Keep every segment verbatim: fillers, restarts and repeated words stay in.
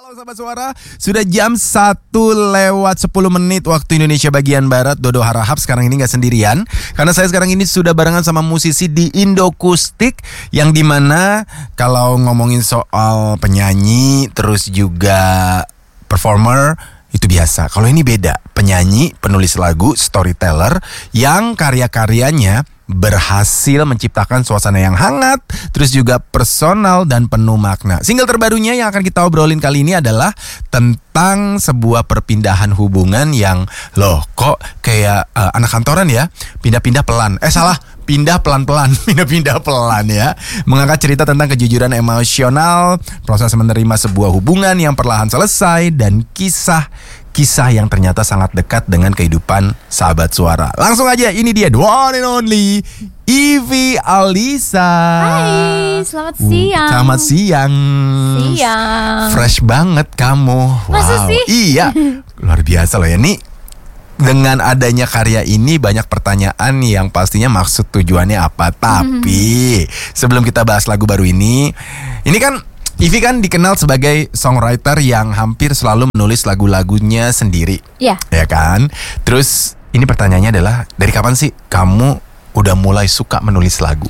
Halo Sobat Suara, sudah jam satu lewat sepuluh menit waktu Indonesia bagian Barat. Dodo harahap sekarang ini gak sendirian, karena saya sekarang ini sudah barengan sama musisi di Indokustik, yang dimana kalau ngomongin soal penyanyi terus juga performer itu biasa. Kalau ini beda, penyanyi, penulis lagu, storyteller yang karya-karyanya berhasil menciptakan suasana yang hangat, terus juga personal dan penuh makna. Single terbarunya yang akan kita obrolin kali ini adalah tentang sebuah perpindahan hubungan yang loh kok kayak uh, anak kantoran ya, pindah-pindah pelan. Eh salah, pindah pelan-pelan, pindah-pindah pelan ya. Mengangkat cerita tentang kejujuran emosional, proses menerima sebuah hubungan yang perlahan selesai, dan kisah Kisah yang ternyata sangat dekat dengan kehidupan Sahabat Suara. Langsung aja, ini dia the one and only Ivy Alisa. Hai, selamat siang. Uh, selamat siang. Siang. Fresh banget kamu. Masa wow. sih? Iya, luar biasa loh ya. Nih, dengan adanya karya ini banyak pertanyaan yang pastinya maksud tujuannya apa. Tapi sebelum kita bahas lagu baru ini, ini kan Ivy kan dikenal sebagai songwriter yang hampir selalu menulis lagu-lagunya sendiri. Iya. Ya kan? Terus ini pertanyaannya adalah, dari kapan sih kamu udah mulai suka menulis lagu?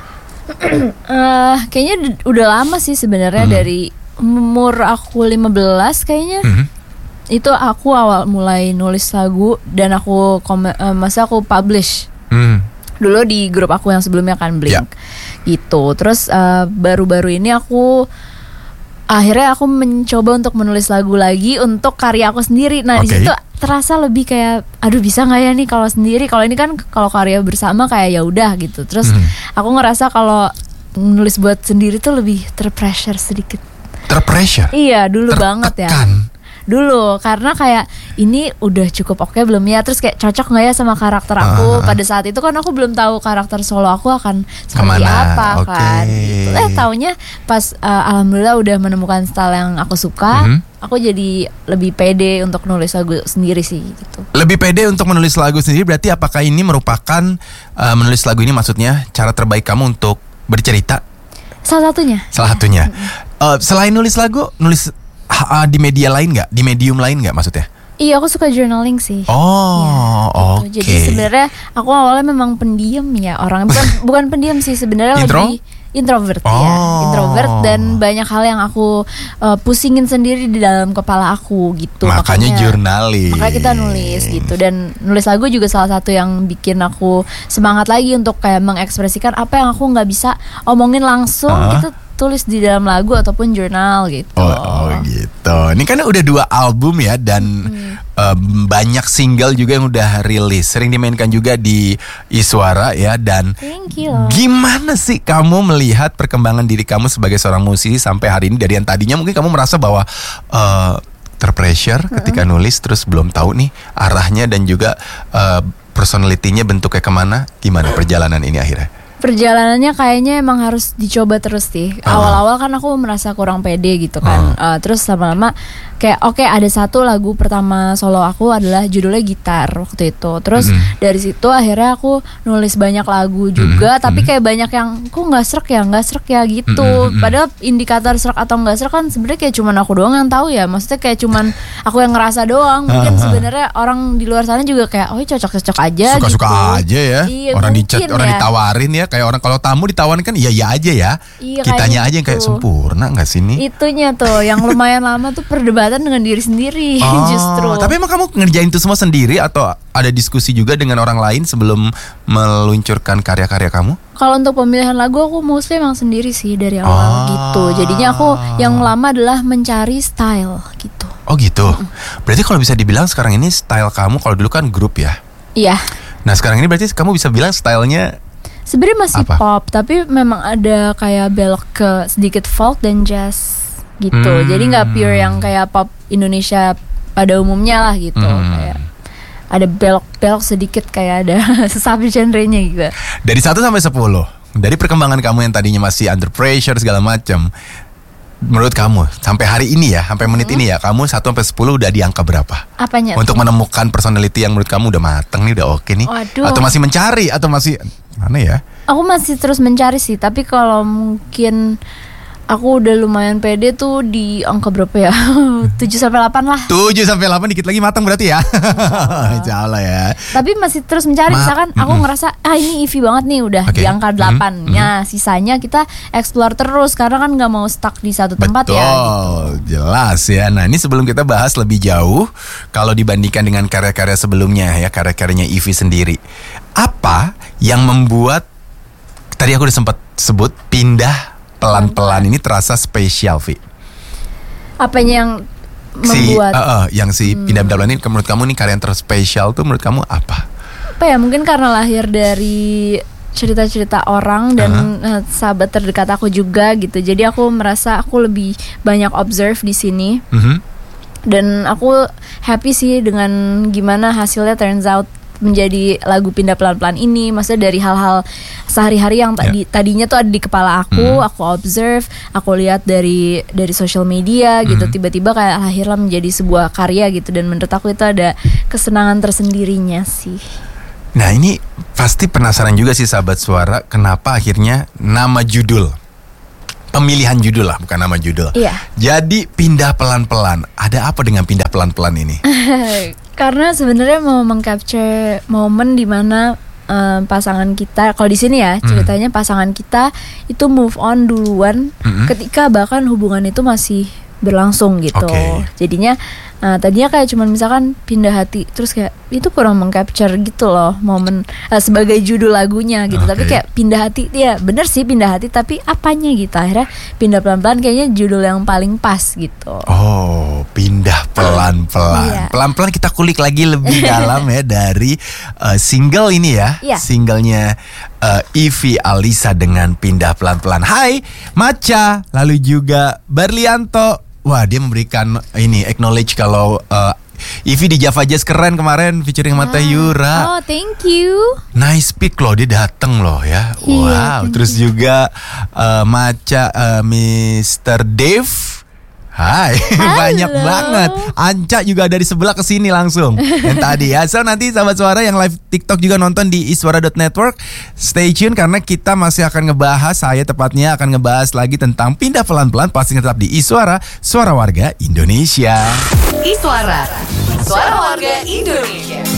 uh, kayaknya d- udah lama sih sebenarnya, hmm. dari umur aku lima belas kayaknya. Hmm. Itu aku awal mulai nulis lagu dan aku kom- uh, masa aku publish. Hmm. Dulu di grup aku yang sebelumnya kan Blink. Yeah. Gitu. Terus uh, baru-baru ini aku akhirnya aku mencoba untuk menulis lagu lagi untuk karya aku sendiri. Nah, okay. Di situ terasa lebih kayak, aduh bisa nggak ya nih kalau sendiri. Kalau ini kan kalau karya bersama kayak ya udah gitu. Terus hmm. aku ngerasa kalau nulis buat sendiri tuh lebih terpressure sedikit. Terpressure? Iya, dulu Tertekan. banget ya. Dulu karena kayak ini udah cukup oke belum ya, terus kayak cocok nggak ya sama karakter aku. uh, Pada saat itu kan aku belum tahu karakter solo aku akan seperti Kemana? apa okay. kan gitu. Eh taunya pas uh, alhamdulillah udah menemukan style yang aku suka, mm-hmm. aku jadi lebih pede untuk nulis lagu sendiri sih gitu. Lebih pede untuk menulis lagu sendiri berarti apakah ini merupakan uh, menulis lagu ini maksudnya cara terbaik kamu untuk bercerita? Salah satunya. Salah satunya. Mm-hmm. uh, Selain nulis lagu, nulis Ha, di media lain nggak? Di medium lain nggak maksudnya? Iya, aku suka journaling sih. Oh, ya, gitu. Oke. Okay. Jadi sebenarnya aku awalnya memang pendiam ya orang. Bukan bukan pendiam sih sebenarnya, lebih introvert oh. ya. Introvert dan banyak hal yang aku uh, pusingin sendiri di dalam kepala aku gitu. Makanya, makanya journaling. Makanya kita nulis gitu, dan nulis lagu juga salah satu yang bikin aku semangat lagi untuk kayak mengekspresikan apa yang aku nggak bisa omongin langsung uh. gitu. Tulis di dalam lagu ataupun jurnal gitu. Oh, oh gitu. Ini kan udah dua album ya, dan hmm. um, banyak single juga yang udah rilis. Sering dimainkan juga di Iswara ya. Dan thank you. Gimana sih kamu melihat perkembangan diri kamu sebagai seorang musisi sampai hari ini? Dari yang tadinya mungkin kamu merasa bahwa uh, terpressure hmm. ketika nulis, terus belum tahu nih arahnya dan juga uh, personality-nya bentuknya kemana. Gimana perjalanan ini akhirnya? Perjalanannya kayaknya emang harus dicoba terus sih. uh. Awal-awal kan aku merasa kurang pede gitu kan. uh. Uh, Terus lama-lama kayak oke okay, ada satu lagu pertama solo aku adalah judulnya Gitar waktu itu. Terus mm-hmm. dari situ akhirnya aku nulis banyak lagu juga. Mm-hmm. Tapi kayak banyak yang kok gak srek ya, gak srek ya gitu. mm-hmm. Padahal indikator srek atau gak srek kan sebenarnya kayak cuman aku doang yang tahu ya. Maksudnya kayak cuman aku yang ngerasa doang. Mungkin uh-huh. sebenarnya orang di luar sana juga kayak oh cocok-cocok aja. Suka-suka gitu aja ya. Iya, orang dicat, ya. Orang ditawarin ya. Kayak orang kalau tamu ditawarin kan iya-iya aja ya. Iya, kitanya aja yang kayak sempurna gak sih nih? Itunya tuh yang lumayan lama tuh perdebatan dengan diri sendiri. Oh, justru. Tapi emang kamu ngerjain itu semua sendiri atau ada diskusi juga dengan orang lain sebelum meluncurkan karya-karya kamu? Kalau untuk pemilihan lagu aku mostly emang sendiri sih dari awal. Oh. Gitu. Jadinya aku yang lama adalah mencari style gitu. Oh gitu. Mm. Berarti kalau bisa dibilang sekarang ini style kamu, kalau dulu kan grup ya? Iya. Nah sekarang ini berarti kamu bisa bilang stylenya sebenarnya masih apa? Pop, tapi memang ada kayak belok ke sedikit folk dan jazz gitu. Hmm. Jadi nggak pure yang kayak pop Indonesia pada umumnya lah gitu. Hmm. Kayak ada belok-belok sedikit, kayak ada sesapi genrenya gitu. Dari satu sampai sepuluh, dari perkembangan kamu yang tadinya masih under pressure segala macam, menurut kamu sampai hari ini ya, sampai menit hmm. ini ya, kamu satu sampai sepuluh udah di angka berapa? Apanya? Untuk menemukan personality yang menurut kamu udah mateng nih, udah oke nih. Waduh. Atau masih mencari, atau masih mana ya? Aku masih terus mencari sih, tapi kalau mungkin Aku udah lumayan pede tuh di angka berapa ya? tujuh sampai delapan lah. tujuh sampai delapan dikit lagi matang berarti ya. Insya Allah ya. Tapi masih terus mencari. Ma- misalkan aku mm-hmm. ngerasa ah ini Ivy banget nih udah okay. di angka delapan. Mm-hmm. Nah, sisanya kita explore terus karena kan gak mau stuck di satu tempat. Betul, ya gitu. Jelas ya. Nah, ini sebelum kita bahas lebih jauh, kalau dibandingkan dengan karya-karya sebelumnya ya, karya-karyanya Ivy sendiri, apa yang membuat tadi aku udah sempat sebut pindah pelan-pelan ini terasa spesial, Vi? Apanya yang si, membuat? Uh, uh, yang si hmm. pindah pelan ini menurut kamu nih karya yang terspesial tuh menurut kamu apa? Apa ya? Mungkin karena lahir dari cerita-cerita orang dan uh-huh. sahabat terdekat aku juga gitu. Jadi aku merasa aku lebih banyak observe di sini. Uh-huh. Dan aku happy sih dengan gimana hasilnya turns out menjadi lagu pindah pelan-pelan ini. Maksudnya dari hal-hal sehari-hari yang tadi yeah. tadinya tuh ada di kepala aku, mm. aku observe, aku lihat dari dari social media mm. gitu, tiba-tiba kayak akhirnya menjadi sebuah karya gitu. Dan menurut aku itu ada kesenangan tersendirinya sih. Nah, ini pasti penasaran juga sih sahabat suara, kenapa akhirnya nama judul, pemilihan judul lah, bukan nama judul. Iya. Jadi pindah pelan-pelan. Ada apa dengan pindah pelan-pelan ini? Karena sebenarnya mau mengcapture momen di mana um, pasangan kita, kalau di sini ya ceritanya hmm. pasangan kita itu move on duluan hmm. ketika bahkan hubungan itu masih berlangsung gitu. Okay. Jadinya uh, tadinya kayak cuman misalkan pindah hati, terus kayak itu kurang mengcapture gitu loh momen uh, sebagai judul lagunya gitu. Okay. Tapi kayak pindah hati, ya bener sih pindah hati, tapi apanya gitu. Akhirnya pindah pelan-pelan kayaknya judul yang paling pas gitu. Oh, pindah pelan-pelan. Iya. Pelan-pelan kita kulik lagi lebih dalam ya dari uh, single ini ya. Iya. Singlenya uh, Ivy Alisa dengan pindah pelan-pelan. Hai Macha, lalu juga Barlianto. Wah, dia memberikan ini acknowledge kalau uh, Ivy di Java Jazz keren kemarin featuring Mata Yura. Oh, thank you. Nice pick loh, dia dateng loh ya. Wow, terus juga uh, Macha uh, mister Dave. Hai, banyak banget. Anca juga dari sebelah ke sini langsung. Yang tadi ya. So nanti sahabat suara yang live TikTok juga nonton di iswara dot network. Stay tune karena kita masih akan ngebahas, saya tepatnya akan ngebahas lagi tentang pindah pelan-pelan. Pastinya tetap di Iswara, Suara Warga Indonesia. Iswara, Suara Warga Indonesia.